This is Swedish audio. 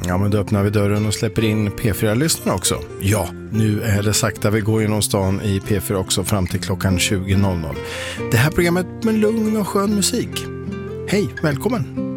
Ja, men då öppnar vi dörren och släpper in P4-lyssnarna också. Ja, nu är det sakta vi går genom stan i P4 också fram till klockan 20.00. Det här programmet med lugn och skön musik. Hej, välkommen!